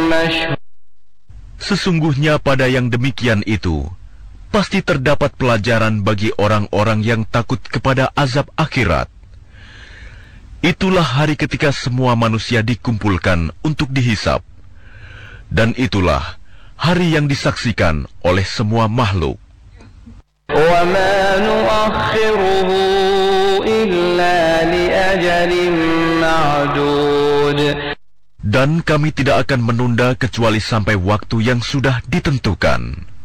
مشهود. Sesungguhnya pada yang demikian itu, pasti terdapat pelajaran bagi orang-orang yang takut kepada azab akhirat. Itulah hari ketika semua manusia dikumpulkan untuk dihisap. Dan itulah hari yang disaksikan oleh semua makhluk. وَمَا نُؤَخِّرُهُ إِلَّا لِأَجَلٍ مَّعْدُودٍ. Dan kami tidak akan menunda kecuali sampai waktu yang sudah ditentukan.